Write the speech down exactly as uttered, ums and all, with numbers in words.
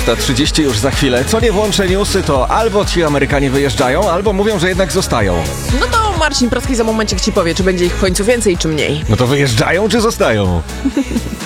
dwudziesta trzydzieści już za chwilę. Co nie włączę newsy, to albo ci Amerykanie wyjeżdżają, albo mówią, że jednak zostają. No to Marcin Proski za momencik ci powie, czy będzie ich w końcu więcej, czy mniej. No to wyjeżdżają, czy zostają?